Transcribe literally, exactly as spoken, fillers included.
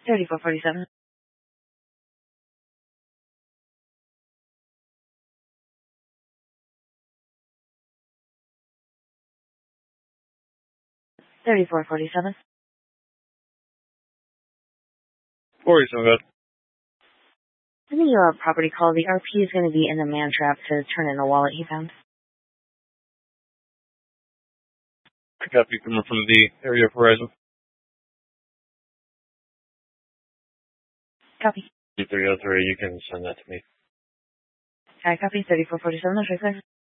thirty-four forty-seven. thirty-four forty-seven. forty-seven, good. I think you have a property call. The R P is going to be in the man trap to turn in a wallet he found. Copy coming from the area of Horizon. Copy. three oh three, you can send that to me. Alright, copy. thirty-four forty-seven. That's right there.